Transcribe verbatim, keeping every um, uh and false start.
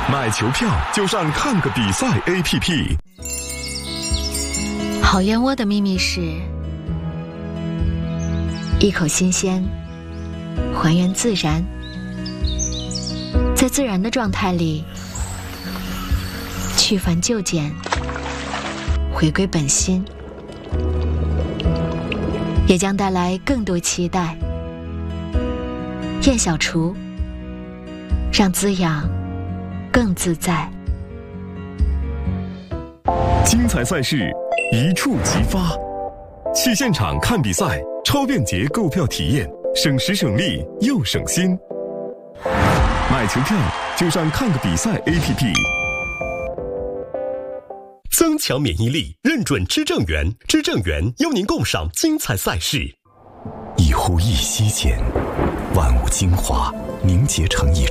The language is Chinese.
买球票就上看个比赛 A P P。 好燕窝的秘密是一口新鲜，还原自然，在自然的状态里去繁就简，回归本心，也将带来更多期待。燕小厨，让滋养更自在。 精彩赛事一触即发，去现场看比赛，超便捷购票体验，省时省力又省心。买球票就上看个比赛 A P P。 增强免疫力，认准知正源，知正源邀您共赏精彩赛事。 一呼一吸间，万物精华凝结成一